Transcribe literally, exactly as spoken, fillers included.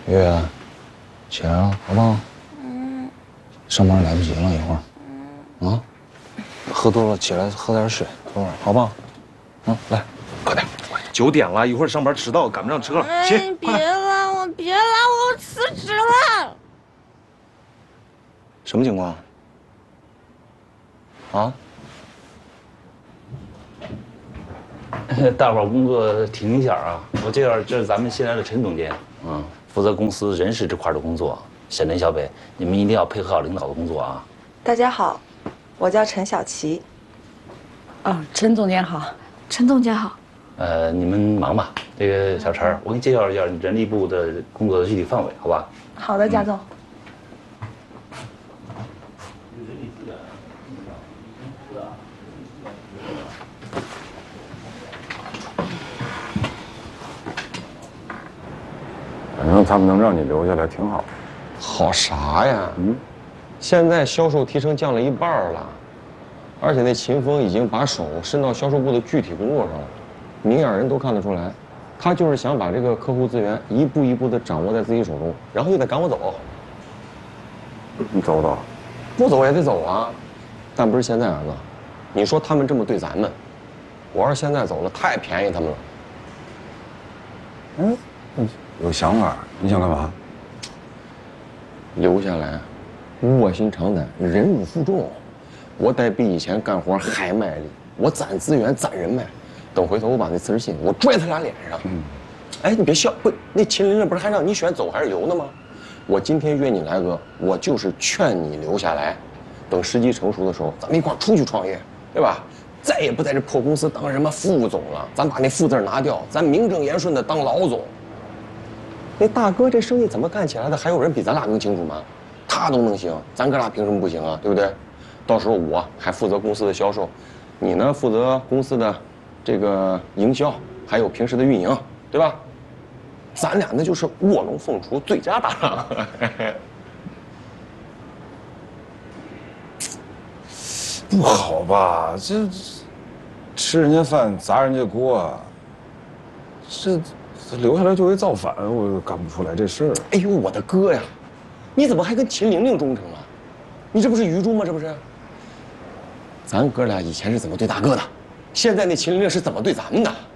月，起来了，好不好？嗯。上班来不及了，一会儿。嗯。啊，喝多了起来喝点水，喝会儿，好不好？嗯，来，快点。九点了，一会儿上班迟到，赶不上车了。起， 哎，别了，我别了，我辞职了。 什么情况？啊？ 大伙儿工作听一下啊！我介绍，这是咱们新来的陈总监，嗯，负责公司人事这块的工作。沈晨、小北，你们一定要配合好领导的工作啊！ 大家好，我叫陈小琪。 哦，陈总监好， 陈总监好。 呃，你们忙吧。这个小陈，我给你介绍一下人力部的工作的具体范围，好吧？ 好的，贾总。嗯反正他们能让你留下来挺好。 好啥呀？嗯，现在销售提成降了一半了，而且那秦风已经把手伸到销售部的具体工作上了，明眼人都看得出来，他就是想把这个客户资源一步一步的掌握在自己手中，然后又得赶我走。 你走走， 不走也得走啊，但不是现在，儿子。你说他们这么对咱们，我要是现在走了，太便宜他们了。 嗯。有想法，你想干嘛？ 留下来，卧薪尝胆，忍辱负重。我得比以前干活还卖力，我攒资源，攒人脉。等回头我把那辞职信我拽他俩脸上。嗯，哎，你别笑，不，那秦琳琳不是还让你选走还是留呢吗？我今天约你来哥，我就是劝你留下来，等时机成熟的时候，咱们一块出去创业，对吧？再也不在这破公司当什么副总了，咱把那副字拿掉，咱名正言顺的当老总。那大哥这生意怎么干起来的？还有人比咱俩更清楚吗？他都能行，咱哥俩凭什么不行啊？对不对？到时候我还负责公司的销售，你呢负责公司的这个营销，还有平时的运营，对吧？咱俩那就是卧龙凤雏，最佳搭档。 不好吧？这吃人家饭砸人家锅，这。留下来就会造反，我干不出来这事儿。 哎呦，我的哥呀！你怎么还跟秦玲玲忠诚了？你这不是愚忠吗？这不是？咱哥俩以前是怎么对大哥的？现在那秦玲玲是怎么对咱们的？